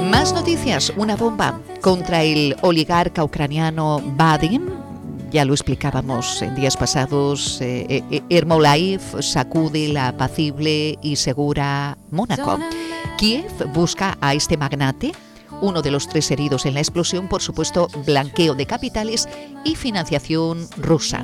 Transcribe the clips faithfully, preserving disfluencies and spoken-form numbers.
Más noticias. Una bomba contra el oligarca ucraniano Vadim. Ya lo explicábamos en días pasados. Eh, eh, Ermolaev sacude la apacible y segura Mónaco. Kiev busca a este magnate, uno de los tres heridos en la explosión, por supuesto, blanqueo de capitales y financiación rusa.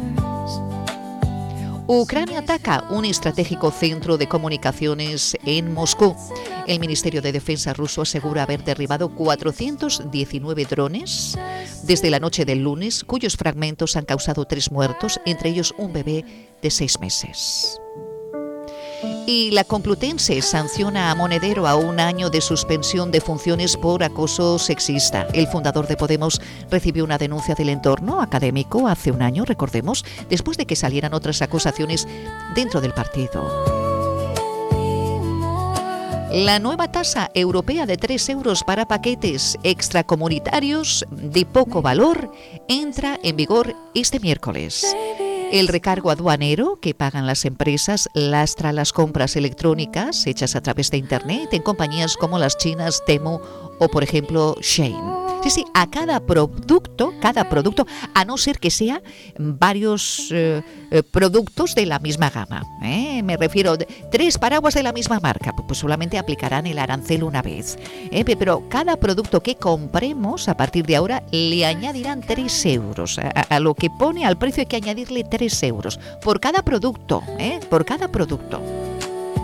Ucrania ataca un estratégico centro de comunicaciones en Moscú. El Ministerio de Defensa ruso asegura haber derribado cuatrocientos diecinueve drones desde la noche del lunes, cuyos fragmentos han causado tres muertos, entre ellos un bebé de seis meses. Y la Complutense sanciona a Monedero a un año de suspensión de funciones por acoso sexista. El fundador de Podemos recibió una denuncia del entorno académico hace un año, recordemos, después de que salieran otras acusaciones dentro del partido. La nueva tasa europea de tres euros para paquetes extracomunitarios de poco valor entra en vigor este miércoles. El recargo aduanero que pagan las empresas lastra las compras electrónicas hechas a través de Internet en compañías como las chinas Temu o, por ejemplo, Shein. Sí, sí, a cada producto, cada producto, a no ser que sea varios eh, productos de la misma gama. ¿eh? Me refiero a tres paraguas de la misma marca, pues solamente aplicarán el arancel una vez. ¿eh? Pero cada producto que compremos a partir de ahora le añadirán tres euros. A, a lo que pone al precio hay que añadirle tres euros por cada producto, ¿eh? por cada producto.